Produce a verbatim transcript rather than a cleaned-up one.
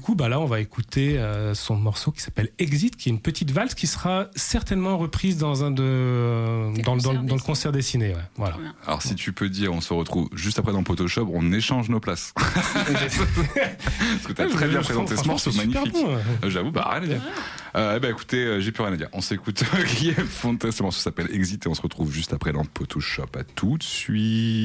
coup, bah là, on va écouter euh, son morceau qui s'appelle Exit, qui est une petite valse qui sera certainement reprise dans un de euh, dans, dans, dans, dans le concert dessiné. Ouais. Voilà. Alors si tu peux dire, on se retrouve juste après dans Photoshop, on échange nos places. Parce que t'as Ouais, très mais bien je présenté trouve, ce morceau, franchement, c'est magnifique. super bon, ouais. Euh, J'avoue, bah rien à dire. Euh, eh ben écoutez, euh, j'ai plus rien à dire. On s'écoute Guillaume Fontes, ce morceau s'appelle Exit et on se retrouve juste après dans Photoshop. À tout de suite.